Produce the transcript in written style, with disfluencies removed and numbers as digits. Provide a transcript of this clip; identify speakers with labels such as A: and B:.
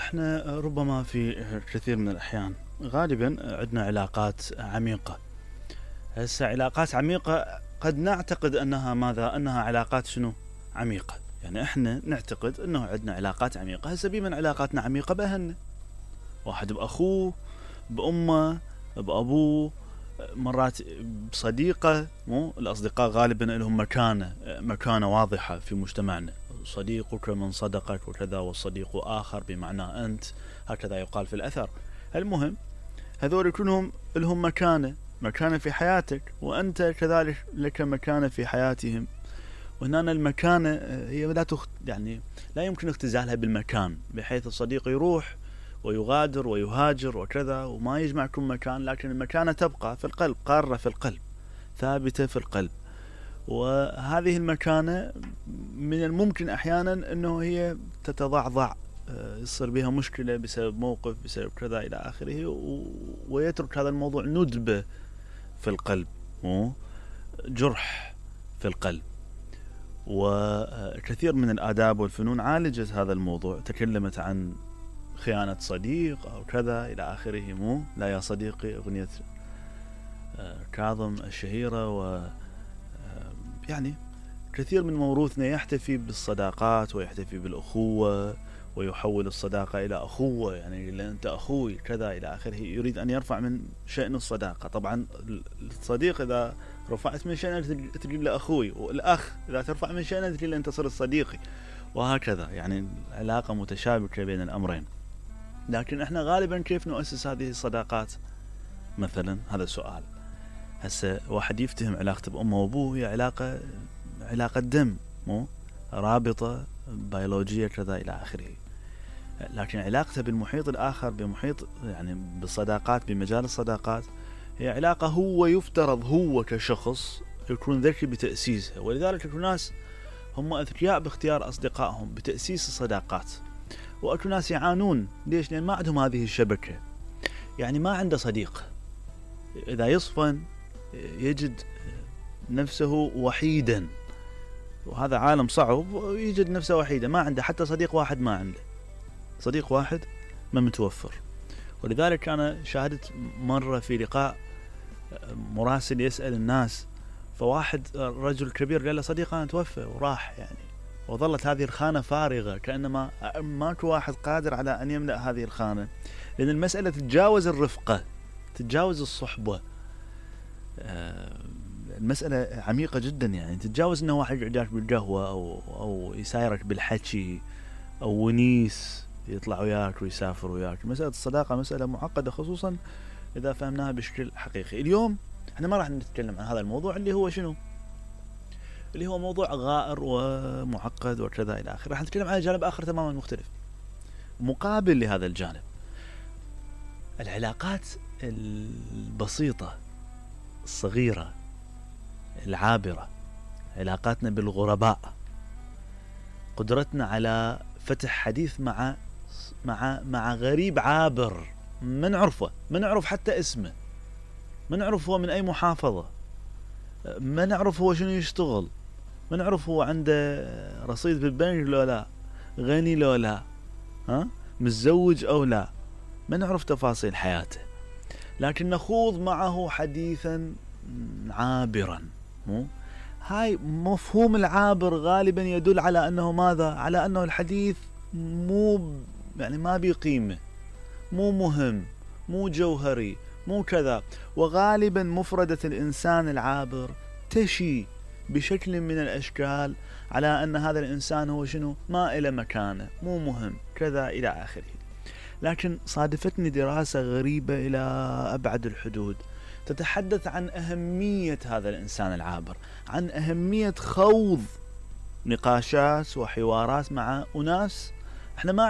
A: احنا ربما في كثير من الأحيان غالبا عندنا علاقات عميقة. هسه علاقات عميقة قد نعتقد أنها علاقات شنو عميقة، يعني احنا نعتقد أنه عندنا علاقات عميقة. هسه بمن علاقاتنا عميقة بأهلنا، واحد بأخوه، بأمه، بأبوه، مرات بصديقه. مو الأصدقاء غالبا لهم مكانة واضحة في مجتمعنا. صديقك من صدقك وكذا، والصديق آخر بمعنى أنت، هكذا يقال في الأثر. المهم هذول كلهم لهم مكانة في حياتك، وأنت كذلك لك مكانة في حياتهم. وهنا المكانة هي يعني لا يمكن اختزالها بالمكان، بحيث الصديق يروح ويغادر ويهاجر وكذا وما يجمعكم مكان، لكن المكانة تبقى في القلب، قارة في القلب، ثابتة في القلب. وهذه المكانة من الممكن أحيانا أنه هي تتضعضع، يصير بها مشكلة بسبب موقف، بسبب كذا إلى آخره، ويترك هذا الموضوع ندبة في القلب، جرح في القلب. وكثير من الآداب والفنون عالجت هذا الموضوع، تكلمت عن خيانة صديق أو كذا إلى آخره. لا يا صديقي، أغنية كاظم الشهيرة. يعني كثير من موروثنا يحتفي بالصداقات ويحتفي بالأخوة، ويحول الصداقة إلى أخوة، يعني أنت أخوي كذا إلى آخره. يريد أن يرفع من شأن الصداقة. طبعا الصديق إذا رفعت من شأنه تجيب له أخوي، والأخ إذا ترفع من شأنه تجيب له أنت صرت صديقي، وهكذا. يعني العلاقة متشابكة بين الأمرين. لكن احنا غالبا كيف نؤسس هذه الصداقات مثلا؟ هذا سؤال. هسه واحد يفتهم علاقته بأمه وأبوه هي علاقة دم، رابطة بيولوجية كذا إلى آخره. لكن علاقته بالمحيط الآخر، بمحيط يعني بالصداقات، بمجال الصداقات، هي علاقة هو يفترض هو كشخص يكون ذكي بتأسيسها. ولذلك يكون ناس هم أذكياء باختيار أصدقائهم، بتأسيس الصداقات، وأكو ناس يعانون. ليش؟ لأن ما عندهم هذه الشبكة. يعني ما عنده صديق، إذا يصفن يجد نفسه وحيدا، وهذا عالم صعب، ويجد نفسه وحيدا، ما عنده حتى صديق واحد، ما عنده صديق واحد ما متوفر. ولذلك أنا شاهدت مرة في لقاء مراسل يسأل الناس، فواحد رجل كبير قال له صديق أنا توفى وراح، يعني وظلت هذه الخانة فارغة، كأنما ماكو واحد قادر على أن يملأ هذه الخانة. لأن المسألة تتجاوز الرفقة، تتجاوز الصحبة. المسألة عميقة جدا، يعني تتجاوز أنه واحد يقعدك بالقهوة أو يسايرك بالحكي، أو ونيس يطلع وياك ويسافر وياك. مسألة الصداقة مسألة معقدة، خصوصا إذا فهمناها بشكل حقيقي. اليوم احنا ما راح نتكلم عن هذا الموضوع اللي هو شنو، اللي هو موضوع غائر ومعقد وكذا إلى آخره. راح نتكلم عن جانب آخر تماما مختلف مقابل لهذا الجانب. العلاقات البسيطة الصغيرة العابرة، علاقاتنا بالغرباء، قدرتنا على فتح حديث مع غريب عابر ما نعرفه، ما نعرف حتى اسمه، ما نعرف هو من أي محافظة، ما نعرف هو شنو يشتغل، ما نعرف هو عنده رصيد بالبنك لو لا، غني لو لا، متزوج أو لا، ما نعرف تفاصيل حياته، لكن نخوض معه حديثا عابرا. هاي مفهوم العابر غالبا يدل على أنه ماذا؟ على أنه الحديث يعني ما بقيمة، مو مهم، مو جوهري، مو كذا. وغالبا مفردة الإنسان العابر تشي بشكل من الأشكال على أن هذا الإنسان هو شنو؟ ما إلى مكانه، مو مهم، كذا إلى آخره. لكن صادفتني دراسة غريبة إلى أبعد الحدود، تتحدث عن أهمية هذا الإنسان العابر، عن أهمية خوض نقاشات وحوارات مع أناس احنا ما